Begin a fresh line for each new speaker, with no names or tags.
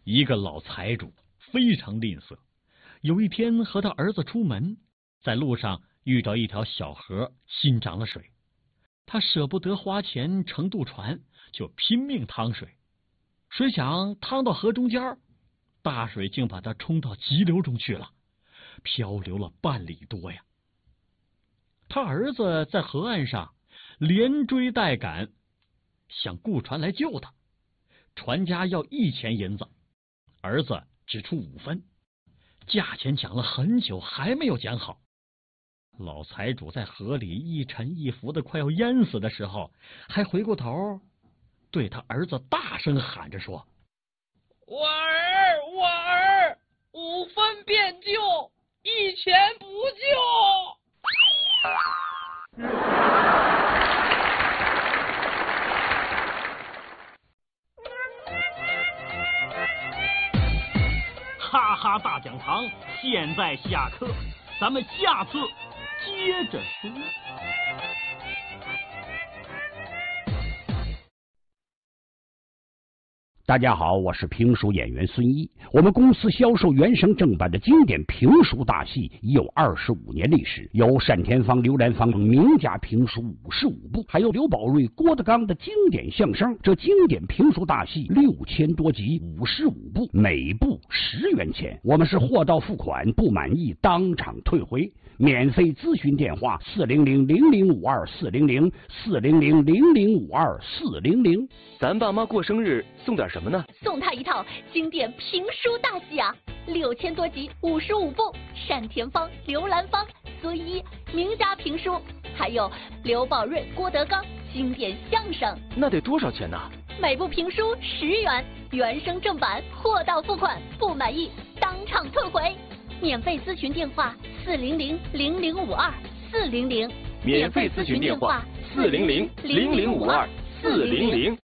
一个老财主，非常吝啬。有一天和他儿子出门，在路上遇着一条小河，新涨了水。他舍不得花钱乘渡船，就拼命趟水。谁想趟到河中间，大水竟把他冲到急流中去了，漂流了半里多呀。他儿子在河岸上连追带赶，想雇船来救他。船家要1000银子，儿子只出5分，价钱讲了很久还没有讲好。老财主在河里一沉一浮的快要淹死的时候，还回过头对他儿子大声喊着说：
我儿，5分便救，1000不救。
哈哈大讲堂现在下课，咱们下次接着说。
大家好，我是评书演员孙一。我们公司销售原声正版的经典评书大戏已有25年历史，有单田芳、刘兰芳等名家评书55部，还有刘宝瑞、郭德纲的经典相声。这经典评书大戏6000多集，55部，每部10元钱。我们是货到付款，不满意当场退回。免费咨询电话400-0052-400，400-0052-400。
咱爸妈过生日送点什么呢？
送他一套经典评书大戏啊，6000多集55部，单田芳、刘兰芳、孙一名家评书，还有刘宝瑞、郭德纲经典相声。
那得多少钱呢？
每部评书10元，原声正版，货到付款，不满意当场退回。免费咨询电话400-0052-400，
免费咨询电话400-0052-400。